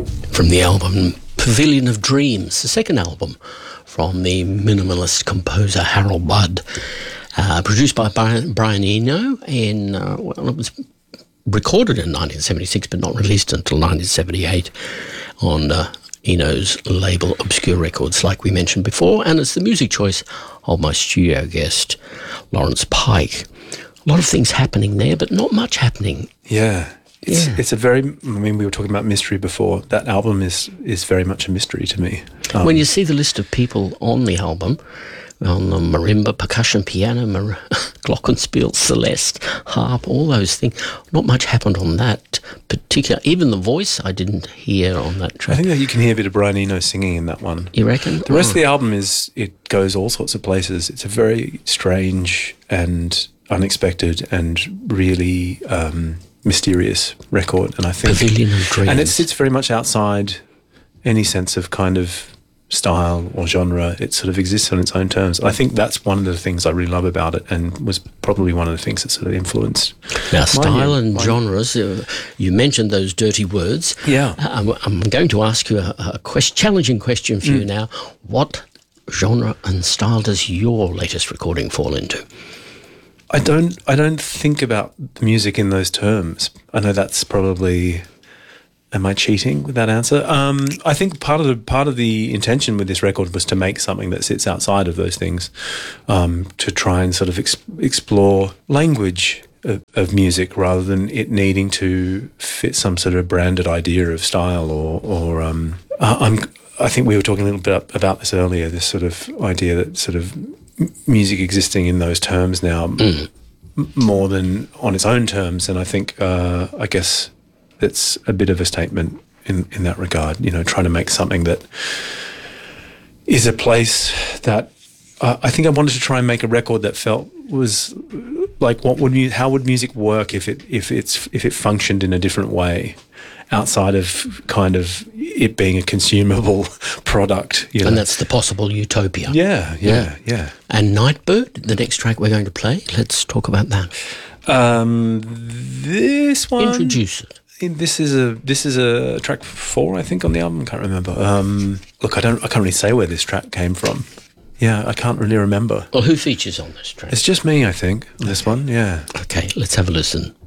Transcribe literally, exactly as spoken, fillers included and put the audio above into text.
from the album Pavilion of Dreams, the second album from the minimalist composer Harold Budd, uh, produced by Brian, Brian Eno, in, uh, well, it was recorded in nineteen seventy-six but not released until nineteen seventy-eight on uh, Eno's label Obscure Records, like we mentioned before, and it's the music choice of my studio guest, Lawrence Pike. A lot of things happening there, but not much happening. Yeah. It's, yeah. it's a very, I mean, we were talking about mystery before. That album is, is very much a mystery to me. Um, when you see the list of people on the album, on the marimba, percussion, piano, mar- glockenspiel, celeste, harp, all those things, not much happened on that particular, even the voice I didn't hear on that track. I think that you can hear a bit of Brian Eno singing in that one. You reckon? The rest oh. of the album is, it goes all sorts of places. It's a very strange and unexpected and really um, mysterious record. And I think, Pavilion of Dreams. And it sits very much outside any sense of kind of style or genre. It sort of exists on its own terms. I think that's one of the things I really love about it, and was probably one of the things that sort of influenced now style my, and my, genres. Uh, you mentioned those dirty words. Yeah. Uh, I'm, I'm going to ask you a, a quest- challenging question for mm. you now. What genre and style does your latest recording fall into? I don't. I don't think about the music in those terms. I know that's probably. Am I cheating with that answer? Um, I think part of the part of the intention with this record was to make something that sits outside of those things, um, to try and sort of ex- explore language of, of music rather than it needing to fit some sort of branded idea of style or. or um, I'm. I think we were talking a little bit about this earlier. This sort of idea that sort of music existing in those terms now, mm. m- more than on its own terms, and I think uh, I guess. It's a bit of a statement in, in that regard, you know, trying to make something that is a place that uh, I think I wanted to try and make a record that felt was like what would mu- how would music work if it if it's if it functioned in a different way outside of kind of it being a consumable product, you know. And that's the possible utopia. Yeah, yeah, yeah. yeah. And Nightbird, the next track we're going to play, let's talk about that. Um, this one introduce it. This is a this is a track four, I think, on the album. I can't remember. Um, look, I don't. I can't really say where this track came from. Yeah, I can't really remember. Well, who features on this track? It's just me, I think. On this one, yeah. Okay, let's have a listen.